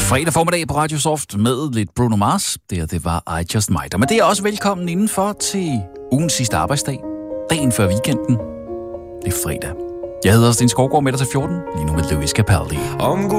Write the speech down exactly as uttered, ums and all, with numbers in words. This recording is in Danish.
Fredag formiddag på Radio Soft med lidt Bruno Mars. Det her, det var I Just Might. Men det er også velkommen indenfor til ugens sidste arbejdsdag. Dagen før weekenden. Det er fredag. Jeg hedder Sten Skovgaard med dig til fjorten. Lige nu med Louis Capaldi.